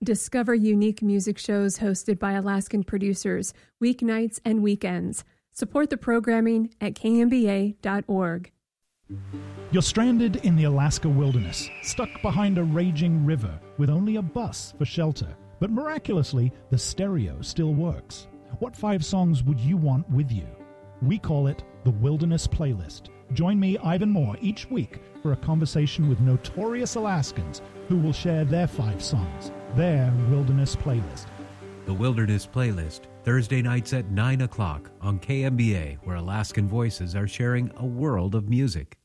Discover unique music shows hosted by Alaskan producers, weeknights and weekends. Support the programming at kmba.org. You're stranded in the Alaska wilderness, stuck behind a raging river with only a bus for shelter. But miraculously, the stereo still works. What 5 songs would you want with you? We call it the Wilderness Playlist. Join me, Ivan Moore, each week for a conversation with notorious Alaskans who will share their 5 songs, their Wilderness Playlist. The Wilderness Playlist, Thursday nights at 9 o'clock on KMBA, where Alaskan voices are sharing a world of music.